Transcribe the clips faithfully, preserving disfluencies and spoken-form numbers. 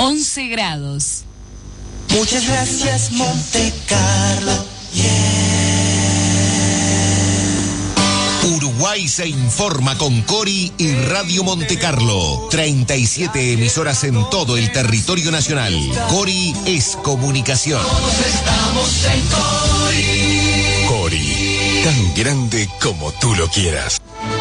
once grados. Muchas gracias, Monte Carlo. Yeah. Uruguay se informa con Cori y Radio Monte Carlo. treinta y siete emisoras en todo el territorio nacional. Cori es comunicación. Todos estamos en Cori. Cori, tan grande como tú lo quieras.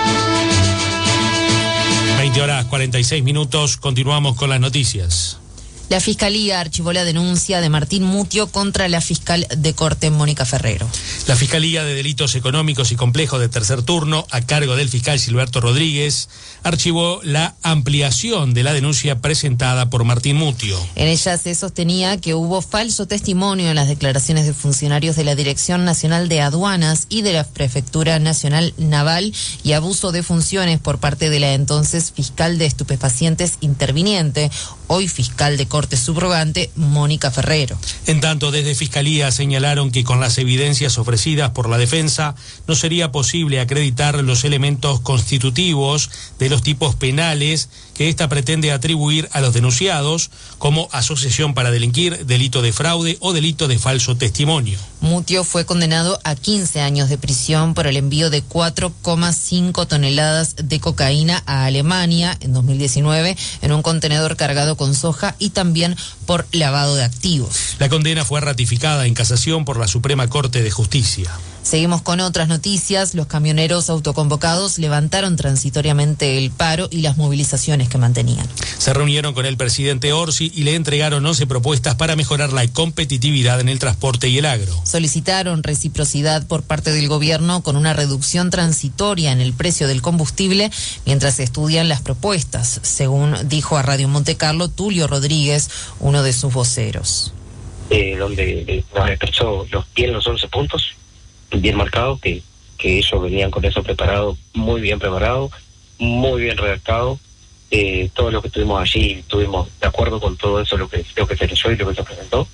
veinte horas cuarenta y seis minutos, continuamos con las noticias. La Fiscalía archivó la denuncia de Martín Mutio contra la fiscal de corte Mónica Ferrero. La Fiscalía de Delitos Económicos y Complejos de Tercer Turno, a cargo del fiscal Gilberto Rodríguez, archivó la ampliación de la denuncia presentada por Martín Mutio. En ella se sostenía que hubo falso testimonio en las declaraciones de funcionarios de la Dirección Nacional de Aduanas y de la Prefectura Nacional Naval y abuso de funciones por parte de la entonces fiscal de estupefacientes interviniente, hoy fiscal de corte subrogante, Mónica Ferrero. En tanto, desde Fiscalía señalaron que con las evidencias ofrecidas por la defensa no sería posible acreditar los elementos constitutivos de los tipos penales que ésta pretende atribuir a los denunciados, como asociación para delinquir, delito de fraude o delito de falso testimonio. Mutio fue condenado a quince años de prisión por el envío de cuatro coma cinco toneladas de cocaína a Alemania en dos mil diecinueve en un contenedor cargado con soja y también por lavado de activos. La condena fue ratificada en casación por la Suprema Corte de Justicia. Seguimos con otras noticias. Los camioneros autoconvocados levantaron transitoriamente el paro y las movilizaciones que mantenían. Se reunieron con el presidente Orsi y le entregaron once propuestas para mejorar la competitividad en el transporte y el agro. Solicitaron reciprocidad por parte del gobierno con una reducción transitoria en el precio del combustible mientras se estudian las propuestas, según dijo a Radio Monte Carlo Tulio Rodríguez, uno de sus voceros. Eh, donde eh, nos expresó los, bien los once puntos, bien marcados, que, que ellos venían con eso preparado, muy bien preparado, muy bien redactado. Eh, todo lo que estuvimos allí, estuvimos de acuerdo con todo eso, lo que, lo que se leyó y lo que se presentó.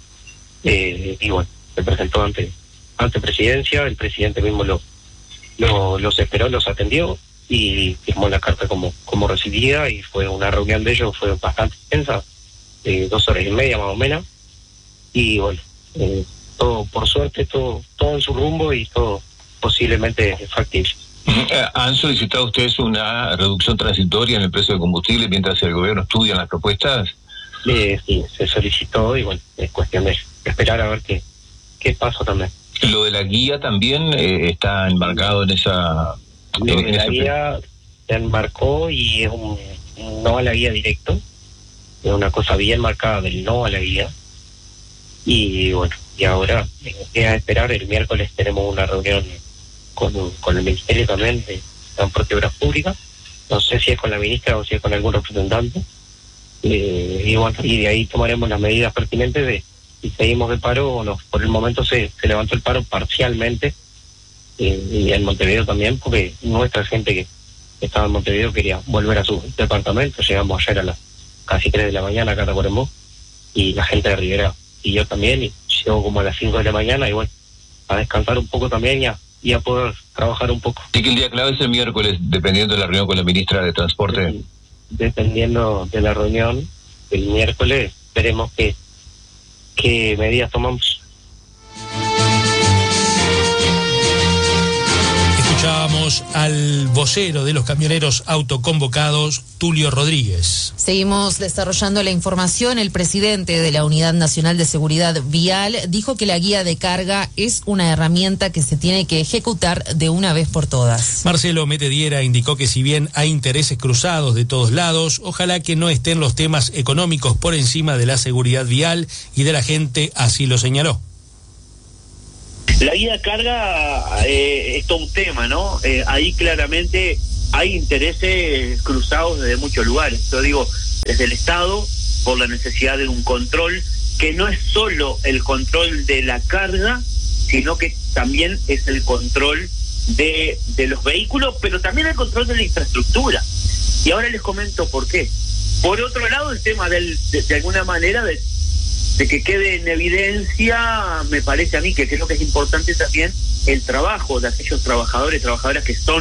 Eh, y bueno, se presentó ante, ante presidencia, el presidente mismo lo, lo los esperó, los atendió y firmó la carta como, como recibida, y fue una reunión de ellos, fue bastante intensa, eh, dos horas y media más o menos, y bueno, eh, todo por suerte, todo todo en su rumbo y todo posiblemente factible. ¿Han solicitado ustedes una reducción transitoria en el precio del combustible mientras el gobierno estudia las propuestas? Eh, sí, se solicitó y bueno, es cuestión de esperar a ver qué, qué pasa también. ¿Lo de la guía también eh, está enmarcado en esa...? Lo en, de en la ese... guía se enmarcó y es un no a la guía directo, es una cosa bien marcada del no a la guía. Y bueno, y ahora queda esperar. El miércoles tenemos una reunión con, con el Ministerio también de Transporte y Obras Públicas. No sé si es con la ministra o si es con algún representante. Eh, y bueno, y de ahí tomaremos las medidas pertinentes de si seguimos de paro o no. Por el momento se, se levantó el paro parcialmente, eh, y en Montevideo también, porque nuestra gente que estaba en Montevideo quería volver a su departamento. Llegamos ayer a las casi tres de la mañana acá a Tacuarembó, y la gente de Rivera y yo también, y llego como a las cinco de la mañana, y bueno, a descansar un poco también y a, y a poder trabajar un poco. Sí, que el día clave es el miércoles, dependiendo de la reunión con la ministra de Transporte. Dependiendo de la reunión el miércoles, veremos qué, qué medidas tomamos. Escuchábamos al vocero de los camioneros autoconvocados, Tulio Rodríguez. Seguimos desarrollando la información. El presidente de la Unidad Nacional de Seguridad Vial dijo que la guía de carga es una herramienta que se tiene que ejecutar de una vez por todas. Marcelo Metediera indicó que si bien hay intereses cruzados de todos lados, ojalá que no estén los temas económicos por encima de la seguridad vial, y de la gente así lo señaló. La guía de carga eh, es todo un tema, ¿no? Eh, ahí claramente hay intereses cruzados desde muchos lugares. Yo digo, desde el Estado, por la necesidad de un control, que no es solo el control de la carga, sino que también es el control de, de los vehículos, pero también el control de la infraestructura. Y ahora les comento por qué. Por otro lado, el tema del, de, de alguna manera de de que quede en evidencia, me parece a mí que creo que es importante también el trabajo de aquellos trabajadores y trabajadoras que son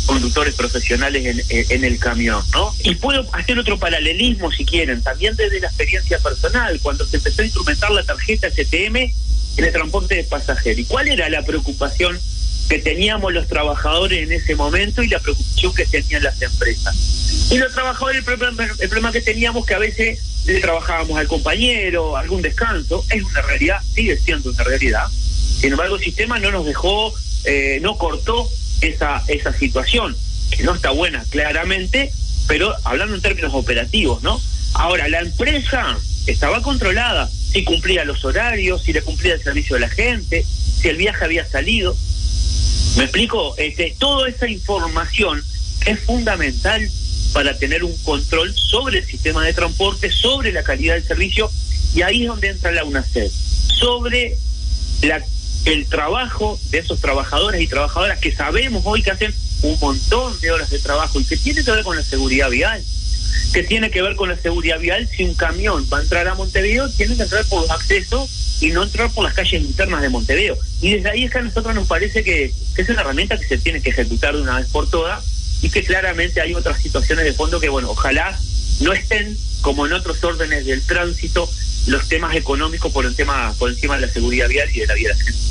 conductores profesionales en, en, en el camión, ¿no? Y puedo hacer otro paralelismo, si quieren, también desde la experiencia personal, cuando se empezó a instrumentar la tarjeta S T M en el transporte de pasajeros. ¿Y cuál era la preocupación que teníamos los trabajadores en ese momento y la preocupación que tenían las empresas? Y los trabajadores, el problema, el problema que teníamos que a veces le trabajábamos al compañero, algún descanso, es una realidad, sigue siendo una realidad. Sin embargo, el sistema no nos dejó, eh, no cortó esa esa situación, que no está buena, claramente, pero hablando en términos operativos, ¿no? Ahora, la empresa estaba controlada, si cumplía los horarios, si le cumplía el servicio de la gente, si el viaje había salido. ¿Me explico? Este, toda esa información es fundamental para tener un control sobre el sistema de transporte, sobre la calidad del servicio, y ahí es donde entra la UNACEF, sobre la el trabajo de esos trabajadores y trabajadoras que sabemos hoy que hacen un montón de horas de trabajo y que tiene que ver con la seguridad vial, que tiene que ver con la seguridad vial. Si un camión va a entrar a Montevideo, tiene que entrar por los accesos y no entrar por las calles internas de Montevideo. Y desde ahí es que a nosotros nos parece que, que es una herramienta que se tiene que ejecutar de una vez por todas, y que claramente hay otras situaciones de fondo que, bueno, ojalá no estén como en otros órdenes del tránsito los temas económicos por, el tema, por encima de la seguridad vial y de la vida de la gente.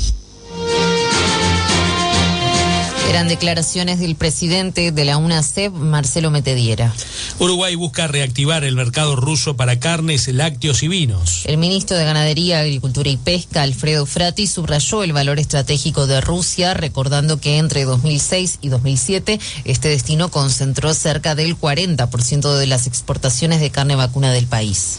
Eran declaraciones del presidente de la UNACEF, Marcelo Metediera. Uruguay busca reactivar el mercado ruso para carnes, lácteos y vinos. El ministro de Ganadería, Agricultura y Pesca, Alfredo Frati, subrayó el valor estratégico de Rusia, recordando que entre dos mil seis y dos mil siete este destino concentró cerca del cuarenta por ciento de las exportaciones de carne vacuna del país.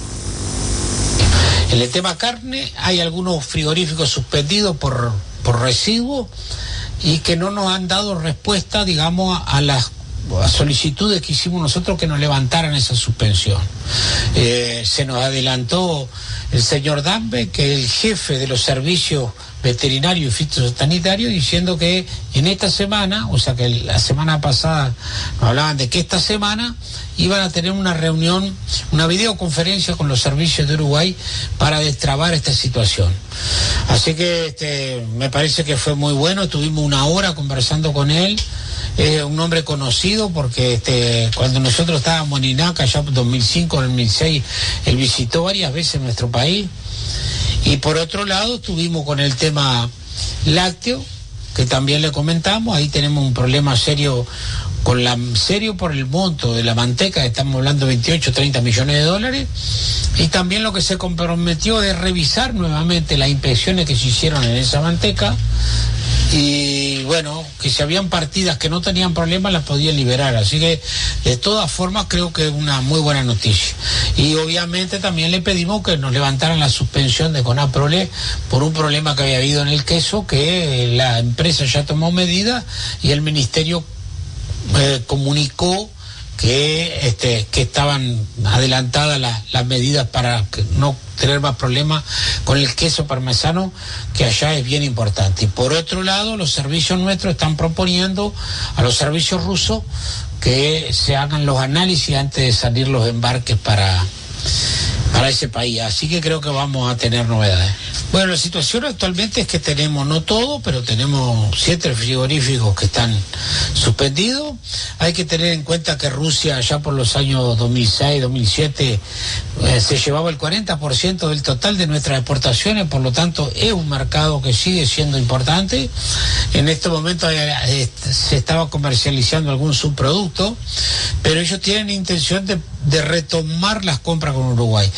En el tema carne hay algunos frigoríficos suspendidos por, por residuos y que no nos han dado respuesta, digamos, a, a las a solicitudes que hicimos nosotros que nos levantaran esa suspensión. Eh, se nos adelantó el señor Dambe, que es el jefe de los servicios veterinarios y fitosanitarios, diciendo que en esta semana, o sea que la semana pasada nos hablaban de que esta semana iban a tener una reunión, una videoconferencia con los servicios de Uruguay para destrabar esta situación. Así que este, me parece que fue muy bueno, estuvimos una hora conversando con él. Es un hombre conocido porque este, cuando nosotros estábamos en INACA, ya en dos mil cinco, dos mil seis, él visitó varias veces nuestro país. Y por otro lado, estuvimos con el tema lácteo, que también le comentamos. Ahí tenemos un problema serio, con la serio por el monto de la manteca, estamos hablando de veintiocho, treinta millones de dólares. Y también lo que se comprometió es revisar nuevamente las inspecciones que se hicieron en esa manteca. Y bueno, que si habían partidas que no tenían problemas las podían liberar, así que de todas formas creo que es una muy buena noticia. Y obviamente también le pedimos que nos levantaran la suspensión de Conaprole por un problema que había habido en el queso, que la empresa ya tomó medidas y el ministerio eh, comunicó que este que estaban adelantadas las, las medidas para que no tener más problemas con el queso parmesano, que allá es bien importante. Y por otro lado, los servicios nuestros están proponiendo a los servicios rusos que se hagan los análisis antes de salir los embarques para, para ese país. Así que creo que vamos a tener novedades. Bueno, la situación actualmente es que tenemos, no todo, pero tenemos siete frigoríficos que están suspendidos. Hay que tener en cuenta que Rusia ya por los años dos mil seis, dos mil siete eh, se llevaba el cuarenta por ciento del total de nuestras exportaciones, por lo tanto es un mercado que sigue siendo importante. En este momento eh, se estaba comercializando algún subproducto, pero ellos tienen intención de, de retomar las compras con Uruguay.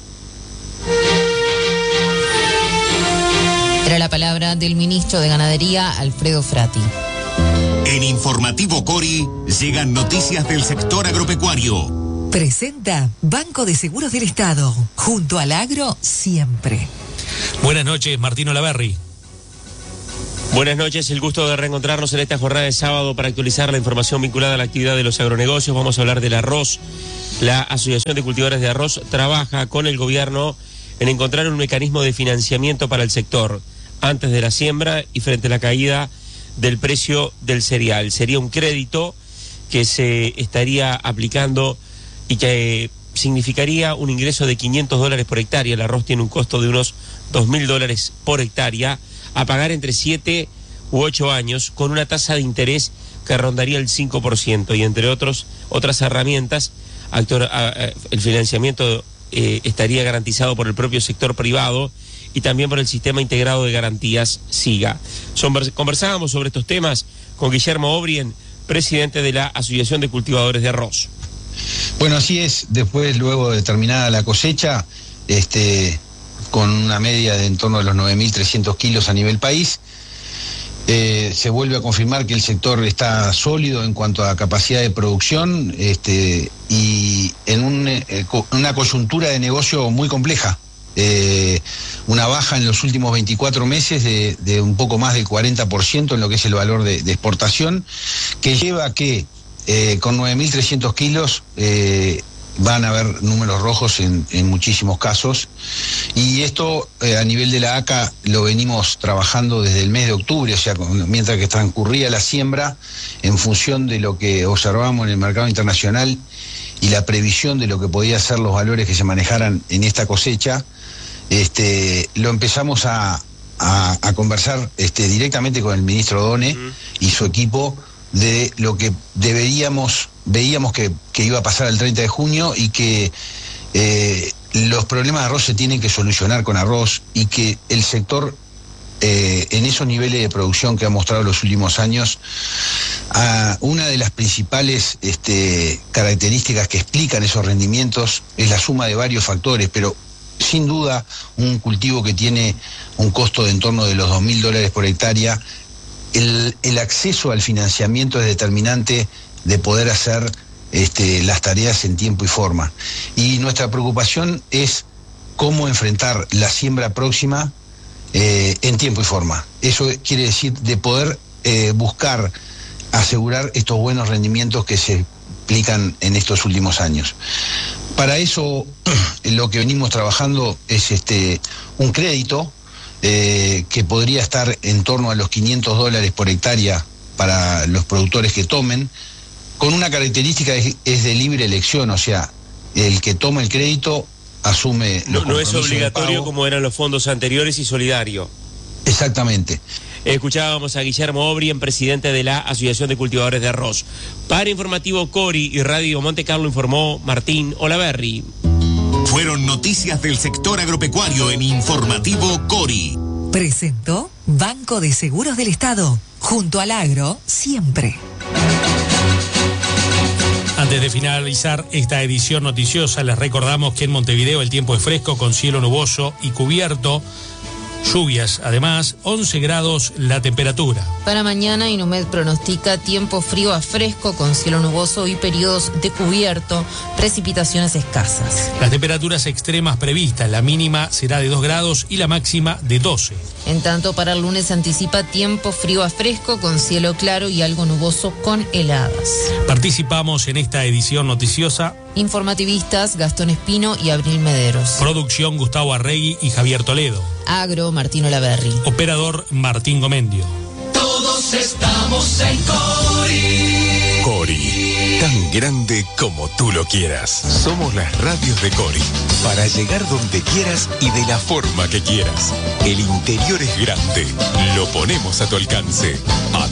Era la palabra del ministro de Ganadería, Alfredo Frati. En Informativo Cori llegan noticias del sector agropecuario. Presenta Banco de Seguros del Estado, junto al agro siempre. Buenas noches, Martino Laverri. Buenas noches, el gusto de reencontrarnos en esta jornada de sábado para actualizar la información vinculada a la actividad de los agronegocios. Vamos a hablar del arroz. La Asociación de Cultivadores de Arroz trabaja con el gobierno en encontrar un mecanismo de financiamiento para el sector antes de la siembra y frente a la caída del precio del cereal. Sería un crédito que se estaría aplicando y que significaría un ingreso de quinientos dólares por hectárea. El arroz tiene un costo de unos dos mil dólares por hectárea, a pagar entre siete u ocho años, con una tasa de interés que rondaría el cinco por ciento y entre otros otras herramientas, actor, a, a, el financiamiento eh, estaría garantizado por el propio sector privado y también por el Sistema Integrado de Garantías SIGA. Somber, conversábamos sobre estos temas con Guillermo Obrien, presidente de la Asociación de Cultivadores de Arroz. Bueno, así es, después, luego de terminada la cosecha, este, con una media de en torno a los nueve mil trescientos kilos a nivel país, eh, se vuelve a confirmar que el sector está sólido en cuanto a capacidad de producción este, y en un, eh, una coyuntura de negocio muy compleja. Eh, una baja en los últimos veinticuatro meses de, de un poco más del cuarenta por ciento en lo que es el valor de, de exportación, que lleva a que eh, con nueve mil trescientos kilos eh, van a haber números rojos en, en muchísimos casos, y esto eh, a nivel de la A C A lo venimos trabajando desde el mes de octubre, o sea, mientras que transcurría la siembra, en función de lo que observamos en el mercado internacional y la previsión de lo que podía ser los valores que se manejaran en esta cosecha. Este, lo empezamos a, a, a conversar este, directamente con el ministro Done uh-huh. y su equipo de lo que deberíamos, veíamos que, que iba a pasar el treinta de junio y que eh, los problemas de arroz se tienen que solucionar con arroz y que el sector eh, en esos niveles de producción que ha mostrado los últimos años, a una de las principales este, características que explican esos rendimientos es la suma de varios factores, pero sin duda un cultivo que tiene un costo de en torno de los dos mil dólares por hectárea, el, el acceso al financiamiento es determinante de poder hacer este, las tareas en tiempo y forma. Y nuestra preocupación es cómo enfrentar la siembra próxima eh, en tiempo y forma. Eso quiere decir de poder eh, buscar asegurar estos buenos rendimientos que se explican en estos últimos años. Para eso lo que venimos trabajando es este un crédito eh, que podría estar en torno a los quinientos dólares por hectárea para los productores que tomen, con una característica es, es de libre elección, o sea, el que toma el crédito asume los No, no es obligatorio como eran los fondos anteriores y solidario. Exactamente. Escuchábamos a Guillermo Obrien, presidente de la Asociación de Cultivadores de Arroz. Para Informativo Cori y Radio Monte Carlo informó Martín Olaverri. Fueron noticias del sector agropecuario en Informativo Cori. Presentó Banco de Seguros del Estado. Junto al agro, siempre. Antes de finalizar esta edición noticiosa, les recordamos que en Montevideo el tiempo es fresco con cielo nuboso y cubierto. Lluvias, además, once grados la temperatura. Para mañana, Inumet pronostica tiempo frío a fresco con cielo nuboso y periodos de cubierto, precipitaciones escasas. Las temperaturas extremas previstas, la mínima será de dos grados y la máxima de doce. En tanto, para el lunes se anticipa tiempo frío a fresco con cielo claro y algo nuboso con heladas. Participamos en esta edición noticiosa. Informativistas Gastón Espino y Abril Mederos. Producción Gustavo Arregui y Javier Toledo. Agro Martín Olaverri. Operador Martín Gomendio. Todos estamos en Cori. Cori, tan grande como tú lo quieras. Somos las radios de Cori, para llegar donde quieras y de la forma que quieras. El interior es grande, lo ponemos a tu alcance. A